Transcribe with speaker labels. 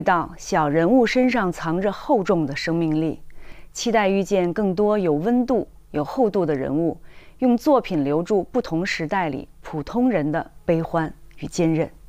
Speaker 1: 到小人物身上藏着厚重的生命力，期待遇见更多有温度、有厚度的人物，用作品留住不同时代里普通人的悲欢与坚韧。